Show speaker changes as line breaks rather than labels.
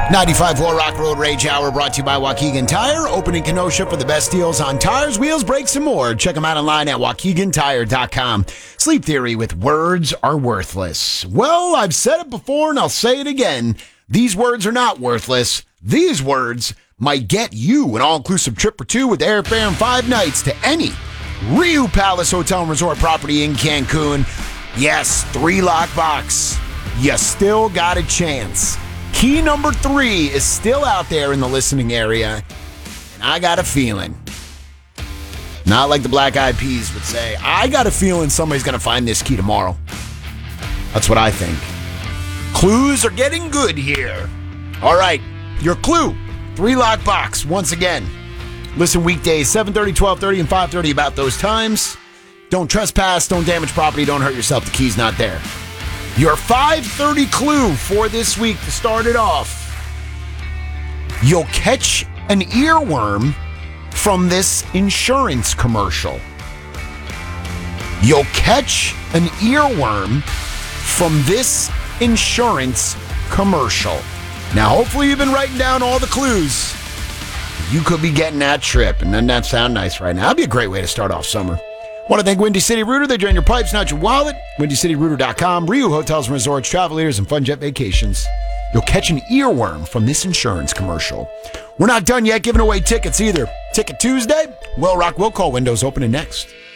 95.4 Rock Road Rage Hour brought to you by Waukegan Tire. Opening Kenosha for the best deals on tires, wheels, brakes, and more. Check them out online at WaukeganTire.com. Sleep Theory with words are worthless. Well, I've said it before and I'll say it again. These words are not worthless. These words might get you an all-inclusive trip or two with airfare and 5 nights to any Rio Palace Hotel and Resort property in Cancun. Yes, 3 lockbox. You still got a chance. Key number 3 is still out there in the listening area, and I got a feeling, not like the Black Eyed Peas would say, I got a feeling somebody's going to find this key tomorrow. That's what I think. Clues are getting good here. All right, your clue, 3 lockbox, once again. Listen weekdays, 7:30, 12:30, and 5:30 about those times. Don't trespass, don't damage property, don't hurt yourself. The key's not there. Your 5:30 clue for this week to start it off. You'll catch an earworm from this insurance commercial. You'll catch an earworm from this insurance commercial. Now, hopefully you've been writing down all the clues. You could be getting that trip, and doesn't that sound nice right now? That'd be a great way to start off summer. Want to thank Windy City Rooter. They drain your pipes, not your wallet. WindyCityRooter.com. Rio Hotels and Resorts, Travel Leaders, and Fun Jet Vacations. You'll catch an earworm from this insurance commercial. We're not done yet giving away tickets either. Ticket Tuesday, Will Rock Will Call windows opening next.